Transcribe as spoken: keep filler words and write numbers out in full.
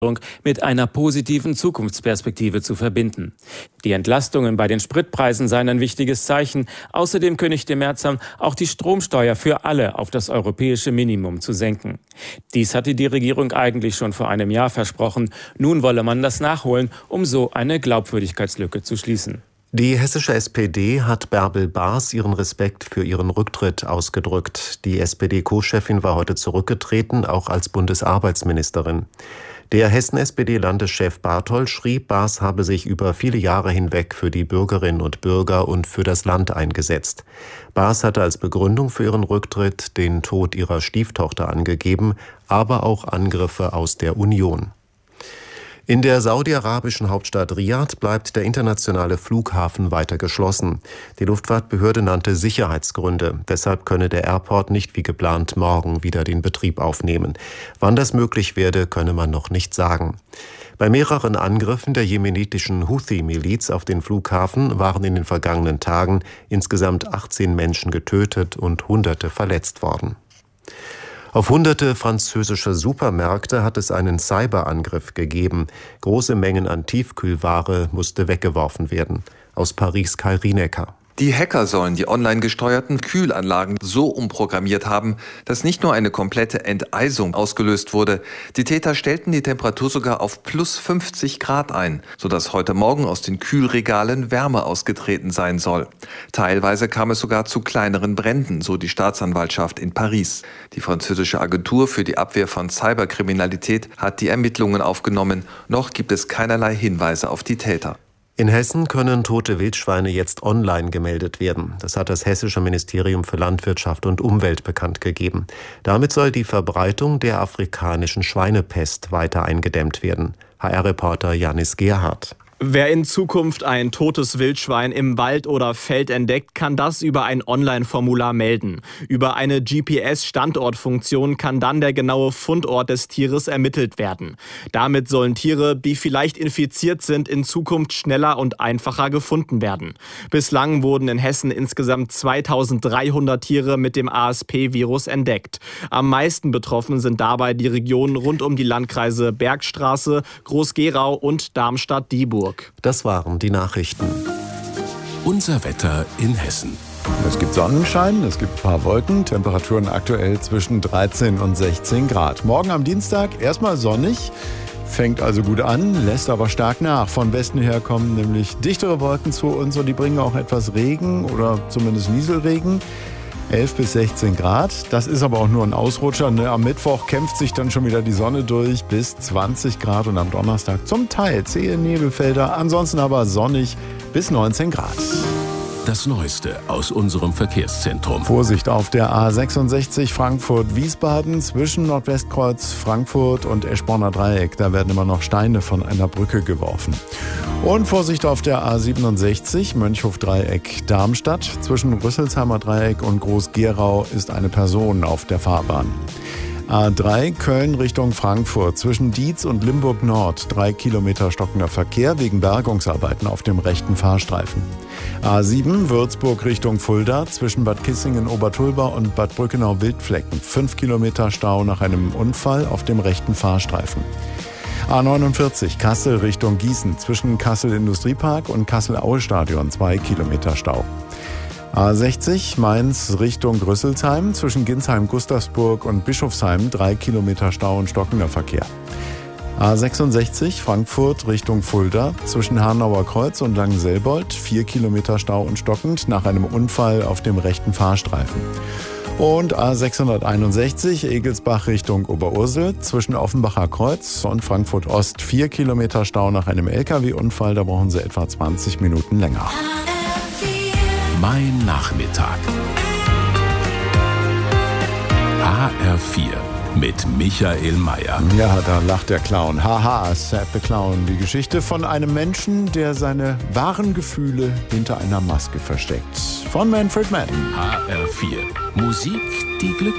mit einer positiven Zukunftsperspektive zu verbinden. Die Entlastungen bei den Spritpreisen seien ein wichtiges Zeichen. Außerdem kündigte Merz an, auch die Stromsteuer für alle auf das europäische Minimum zu senken. Dies hatte die Regierung eigentlich schon vor einem Jahr versprochen. Nun wolle man das nachholen, um so eine Glaubwürdigkeitslücke zu schließen. Die hessische S P D hat Bärbel Baas ihren Respekt für ihren Rücktritt ausgedrückt. Die S P D-Co-Chefin war heute zurückgetreten, auch als Bundesarbeitsministerin. Der Hessen-S P D-Landeschef Barthold schrieb, Baas habe sich über viele Jahre hinweg für die Bürgerinnen und Bürger und für das Land eingesetzt. Baas hatte als Begründung für ihren Rücktritt den Tod ihrer Stieftochter angegeben, aber auch Angriffe aus der Union. In der saudi-arabischen Hauptstadt Riad bleibt der internationale Flughafen weiter geschlossen. Die Luftfahrtbehörde nannte Sicherheitsgründe. Deshalb könne der Airport nicht wie geplant morgen wieder den Betrieb aufnehmen. Wann das möglich werde, könne man noch nicht sagen. Bei mehreren Angriffen der jemenitischen Houthi-Miliz auf den Flughafen waren in den vergangenen Tagen insgesamt achtzehn Menschen getötet und Hunderte verletzt worden. Auf hunderte französische Supermärkte hat es einen Cyberangriff gegeben. Große Mengen an Tiefkühlware musste weggeworfen werden. Aus Paris Kai Rienecker. Die Hacker sollen die online gesteuerten Kühlanlagen so umprogrammiert haben, dass nicht nur eine komplette Enteisung ausgelöst wurde. Die Täter stellten die Temperatur sogar auf plus fünfzig Grad ein, sodass heute Morgen aus den Kühlregalen Wärme ausgetreten sein soll. Teilweise kam es sogar zu kleineren Bränden, so die Staatsanwaltschaft in Paris. Die französische Agentur für die Abwehr von Cyberkriminalität hat die Ermittlungen aufgenommen. Noch gibt es keinerlei Hinweise auf die Täter. In Hessen können tote Wildschweine jetzt online gemeldet werden. Das hat das Hessische Ministerium für Landwirtschaft und Umwelt bekannt gegeben. Damit soll die Verbreitung der afrikanischen Schweinepest weiter eingedämmt werden. H R-Reporter Janis Gerhardt. Wer in Zukunft ein totes Wildschwein im Wald oder Feld entdeckt, kann das über ein Online-Formular melden. Über eine G P S-Standortfunktion kann dann der genaue Fundort des Tieres ermittelt werden. Damit sollen Tiere, die vielleicht infiziert sind, in Zukunft schneller und einfacher gefunden werden. Bislang wurden in Hessen insgesamt zweitausenddreihundert Tiere mit dem A S P-Virus entdeckt. Am meisten betroffen sind dabei die Regionen rund um die Landkreise Bergstraße, Groß-Gerau und Darmstadt-Dieburg. Das waren die Nachrichten. Unser Wetter in Hessen. Es gibt Sonnenschein, es gibt ein paar Wolken, Temperaturen aktuell zwischen dreizehn und sechzehn Grad. Morgen am Dienstag erstmal sonnig, fängt also gut an, lässt aber stark nach. Von Westen her kommen nämlich dichtere Wolken zu uns und die bringen auch etwas Regen oder zumindest Nieselregen. elf bis sechzehn Grad. Das ist aber auch nur ein Ausrutscher. Ne? Am Mittwoch kämpft sich dann schon wieder die Sonne durch bis zwanzig Grad und am Donnerstag zum Teil zähe Nebelfelder. Ansonsten aber sonnig bis neunzehn Grad. Das Neueste aus unserem Verkehrszentrum. Vorsicht auf der A sechsundsechzig Frankfurt-Wiesbaden zwischen Nordwestkreuz Frankfurt und Eschborner Dreieck. Da werden immer noch Steine von einer Brücke geworfen. Und Vorsicht auf der A siebenundsechzig Mönchhof-Dreieck Darmstadt. Zwischen Rüsselsheimer Dreieck und Groß-Gerau ist eine Person auf der Fahrbahn. A drei Köln Richtung Frankfurt zwischen Dietz und Limburg Nord. Drei Kilometer stockender Verkehr wegen Bergungsarbeiten auf dem rechten Fahrstreifen. A sieben Würzburg Richtung Fulda zwischen Bad Kissingen-Obertulba und Bad Brückenau-Wildflecken. Fünf Kilometer Stau nach einem Unfall auf dem rechten Fahrstreifen. A neunundvierzig Kassel Richtung Gießen zwischen Kassel-Industriepark und Kassel-Aue-Stadion. Zwei Kilometer Stau. A sechzig Mainz Richtung Rüsselsheim zwischen Ginsheim-Gustavsburg und Bischofsheim. Drei Kilometer Stau und stockender Verkehr. A sechsundsechzig Frankfurt Richtung Fulda zwischen Hanauer Kreuz und Langenselbold. Vier Kilometer Stau und stockend nach einem Unfall auf dem rechten Fahrstreifen. Und A sechshunderteinundsechzig Egelsbach Richtung Oberursel zwischen Offenbacher Kreuz und Frankfurt Ost. Vier Kilometer Stau nach einem L K W-Unfall. Da brauchen Sie etwa zwanzig Minuten länger. Mein Nachmittag. H R vier mit Michael Mayer. Ja, da lacht der Clown. Haha, Sad the Clown. Die Geschichte von einem Menschen, der seine wahren Gefühle hinter einer Maske versteckt. Von Manfred Mann. H R vier. Musik, die Glück